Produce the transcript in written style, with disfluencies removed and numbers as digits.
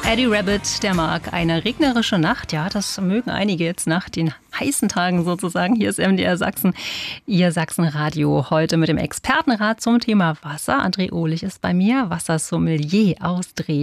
Eddie Rabbitt, der mag eine regnerische Nacht. Ja, das mögen einige jetzt nach den heißen Tagen sozusagen. Hier ist MDR Sachsen, Ihr Sachsenradio. Heute mit dem Expertenrat zum Thema Wasser. André Ohlich ist bei mir, Wassersommelier aus Dresden.